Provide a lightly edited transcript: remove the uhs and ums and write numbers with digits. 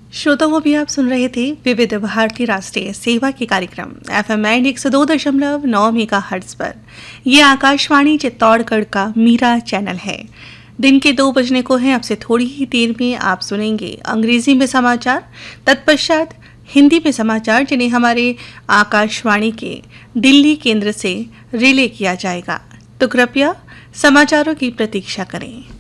श्रोताओं, भी आप सुन रहे थे विविध भारती राष्ट्रीय सेवा के कार्यक्रम FM 102.9 मेगाहर्ट्ज पर। यह आकाशवाणी चित्तौड़गढ़ का मीरा चैनल है। दिन के 2 बजने को है। अब से थोड़ी ही देर में आप सुनेंगे अंग्रेजी में समाचार, तत्पश्चात हिंदी में समाचार, जिन्हें हमारे आकाशवाणी के दिल्ली केंद्र से रिले किया जाएगा। तो कृपया समाचारों की प्रतीक्षा करें।